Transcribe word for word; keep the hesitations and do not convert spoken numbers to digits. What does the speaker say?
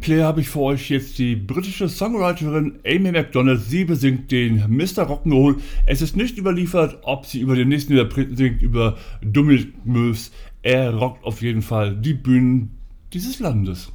Claire habe ich für euch jetzt die britische Songwriterin Amy Macdonald. Sie besingt den Mister Rock'n'Roll. Es ist nicht überliefert, ob sie über den nächsten Interpreten singt, über Dominic Moves. Er rockt auf jeden Fall die Bühnen dieses Landes.